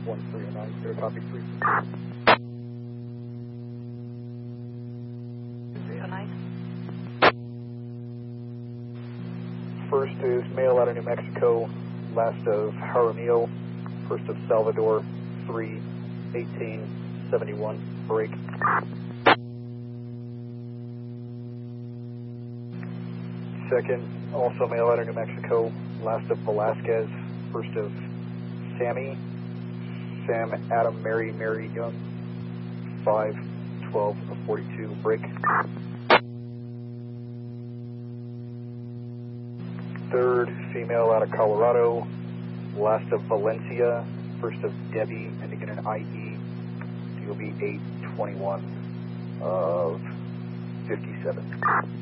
1309, clear copy 3. 309. First is male out of New Mexico, last of Jaramillo, first of Salvador, 31871, break. Second, also male out of New Mexico, last of Velasquez, first of Sammy, Sam Adam Mary Mary Young, 51242, break. Third, female out of Colorado, last of Valencia, first of Debbie, ending in an IE, DOB 821 of 57.